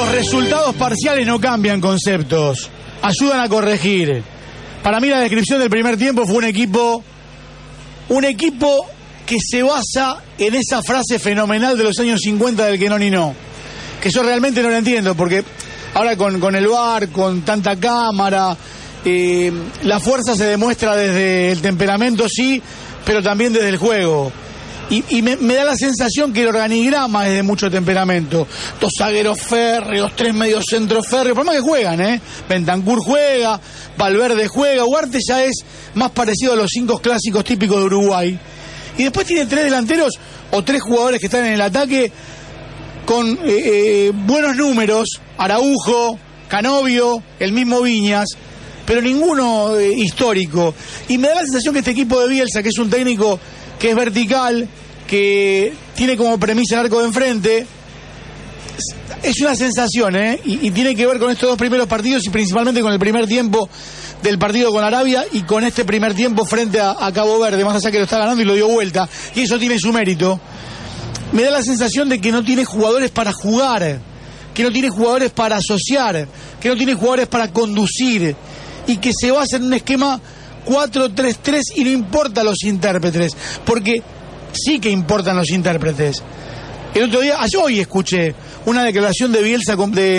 Los resultados parciales no cambian conceptos, ayudan a corregir. Para mí la descripción del primer tiempo fue un equipo que se basa en esa frase fenomenal de los años 50 del que no ni no, que yo realmente no la entiendo, porque ahora con el VAR, con tanta cámara, la fuerza se demuestra desde el temperamento, sí, pero también desde el juego. Y me da la sensación que el organigrama es de mucho temperamento. 2 zagueros férreos, 3 mediocentros férreos, por más que juegan, Bentancur juega, Valverde juega, Ugarte ya es más parecido a los 5 clásicos típicos de Uruguay. Y después tiene 3 delanteros o 3 jugadores que están en el ataque con buenos números, Araujo, Canovio, el mismo Viñas, pero ninguno histórico. Y me da la sensación que este equipo de Bielsa, que es un técnico que es vertical, que tiene como premisa el arco de enfrente, es una sensación, y tiene que ver con estos 2 primeros partidos y principalmente con el primer tiempo del partido con Arabia y con este primer tiempo frente a Cabo Verde, más allá que lo está ganando y lo dio vuelta, y eso tiene su mérito. Me da la sensación de que no tiene jugadores para jugar, que no tiene jugadores para asociar, que no tiene jugadores para conducir, y que se basa en un esquema 4-3-3 y no importa los intérpretes, porque sí que importan los intérpretes. El otro día, hoy escuché una declaración de Bielsa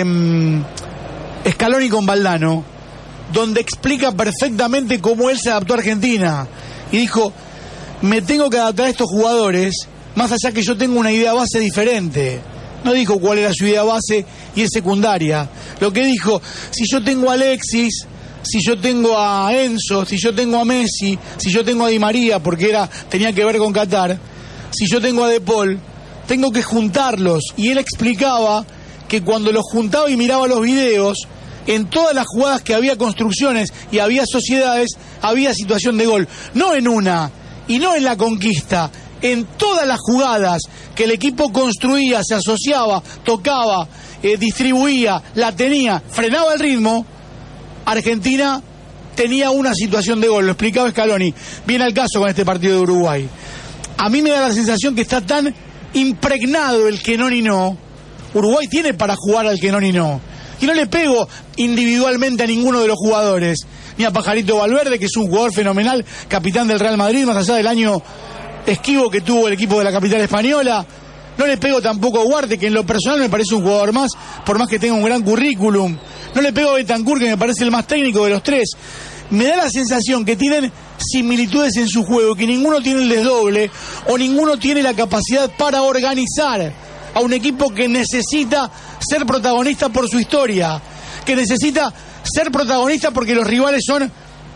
de Scaloni con Valdano, donde explica perfectamente cómo él se adaptó a Argentina, y dijo: me tengo que adaptar a estos jugadores, más allá que yo tengo una idea base diferente. No dijo cuál era su idea base y es secundaria. Lo que dijo: si yo tengo a Alexis, si yo tengo a Enzo, si yo tengo a Messi, si yo tengo a Di María, porque tenía que ver con Qatar, si yo tengo a De Paul, tengo que juntarlos. Y él explicaba que cuando los juntaba y miraba los videos, en todas las jugadas que había construcciones y había sociedades, había situación de gol. No en una, y no en la conquista, en todas las jugadas que el equipo construía, se asociaba, tocaba, distribuía, la tenía, frenaba el ritmo, Argentina tenía una situación de gol. Lo explicaba Scaloni. Viene al caso con este partido de Uruguay. A mí me da la sensación que está tan impregnado el que no ni no. Uruguay tiene para jugar al que no ni no. Y no le pego individualmente a ninguno de los jugadores, ni a Pajarito Valverde, que es un jugador fenomenal, capitán del Real Madrid, más allá del año esquivo que tuvo el equipo de la capital española. No le pego tampoco a Ugarte, que en lo personal me parece un jugador más, por más que tenga un gran currículum. No le pego a Bentancur, que me parece el más técnico de los 3. Me da la sensación que tienen similitudes en su juego, que ninguno tiene el desdoble o ninguno tiene la capacidad para organizar a un equipo que necesita ser protagonista por su historia, que necesita ser protagonista porque los rivales son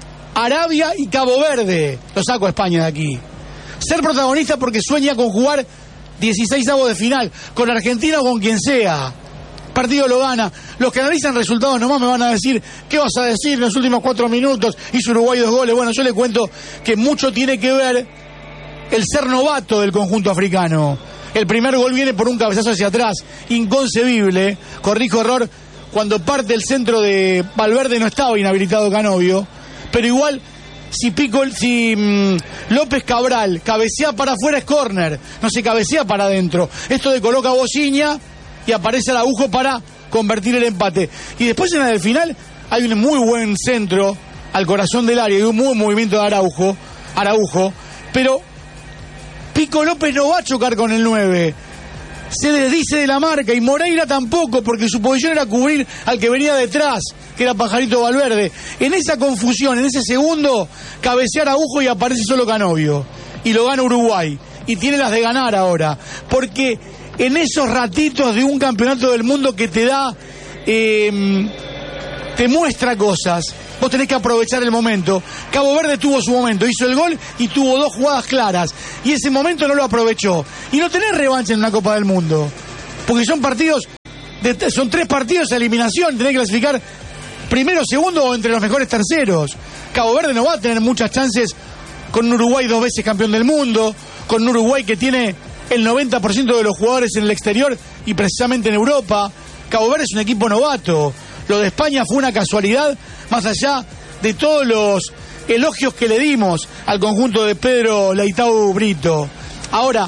Arabia y Cabo Verde. Lo saco a España de aquí. Ser protagonista porque sueña con jugar 16avos de final, con Argentina o con quien sea. Partido lo gana. Los que analizan resultados nomás me van a decir: ¿qué vas a decir en los últimos 4 minutos? Hizo Uruguay 2 goles. Bueno, yo le cuento que mucho tiene que ver el ser novato del conjunto africano. El primer gol viene por un cabezazo hacia atrás, inconcebible. Corrijo error, cuando parte el centro de Valverde no estaba inhabilitado Canovio, pero igual si López Cabral cabecea para afuera es córner, no se cabecea para adentro. Esto de coloca Bociña y aparece Araujo para convertir el empate. Y después en la del final hay un muy buen centro al corazón del área y un muy buen movimiento de Araujo, pero Pico López no va a chocar con el 9. Se desdice de la marca, y Moreira tampoco, porque su posición era cubrir al que venía detrás, que era Pajarito Valverde. En esa confusión, en ese segundo, cabecea Araujo y aparece solo Canovio. Y lo gana Uruguay. Y tiene las de ganar ahora. Porque en esos ratitos de un campeonato del mundo que te da, te muestra cosas, vos tenés que aprovechar el momento. Cabo Verde tuvo su momento, hizo el gol y tuvo 2 jugadas claras, y ese momento no lo aprovechó. Y no tenés revancha en una Copa del Mundo, porque son 3 partidos de eliminación. Tenés que clasificar primero, segundo o entre los mejores terceros. Cabo Verde no va a tener muchas chances con un Uruguay 2 veces campeón del mundo, con un Uruguay que tiene el 90% de los jugadores en el exterior y precisamente en Europa. Cabo Verde es un equipo novato. Lo de España fue una casualidad, más allá de todos los elogios que le dimos al conjunto de Pedro Leitao Brito. Ahora,